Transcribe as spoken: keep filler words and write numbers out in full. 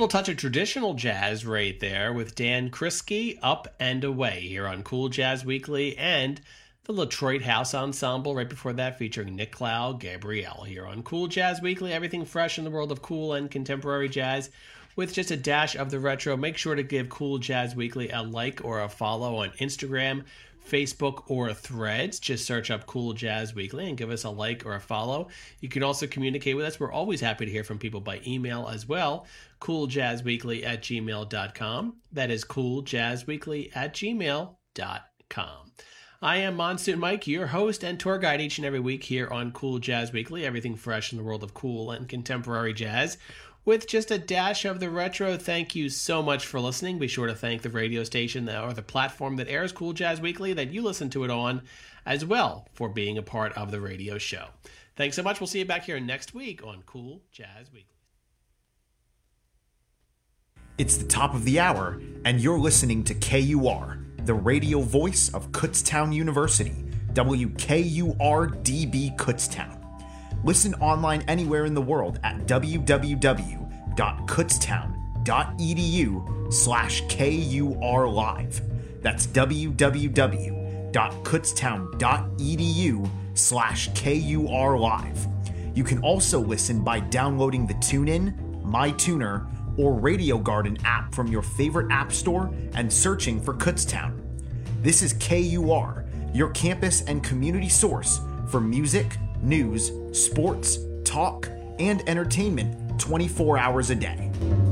Little touch of traditional jazz right there with Dan Krisky, Up and Away, here on Cool Jazz Weekly, and the Detroit House Ensemble right before that featuring Nick Cloud, Gabrielle, here on Cool Jazz Weekly. Everything fresh in the world of cool and contemporary jazz with just a dash of the retro. Make sure to give Cool Jazz Weekly a like or a follow on Instagram, Facebook, or Threads. Just search up Cool Jazz Weekly and give us a like or a follow. You can also communicate with us. We're always happy to hear from people by email as well. cooljazzweekly at gmail dot com. That is cooljazzweekly at gmail dot com. I am Monsoon Mike, your host and tour guide each and every week here on Cool Jazz Weekly. Everything fresh in the world of cool and contemporary jazz with just a dash of the retro. Thank you so much for listening. Be sure to thank the radio station or the platform that airs Cool Jazz Weekly that you listen to it on as well for being a part of the radio show. Thanks so much. We'll see you back here next week on Cool Jazz Weekly. It's the top of the hour, and you're listening to K U R, the radio voice of Kutztown University, W K U R D B Kutztown. Listen online anywhere in the world at www.kutztown.edu slash KUR live. That's www.kutztown.edu slash KUR live. You can also listen by downloading the TuneIn, MyTuner, or Radio Garden app from your favorite app store and searching for Kutztown. This is K U R, your campus and community source for music, news, sports, talk, and entertainment twenty-four hours a day.